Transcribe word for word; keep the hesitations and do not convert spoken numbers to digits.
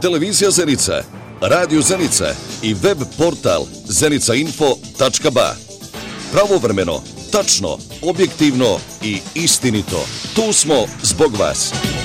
Televizija Zenica, Radio Zenica i web portal zenica info tačka ba. Pravovremeno, tačno, objektivno i istinito. Tu smo zbog vas.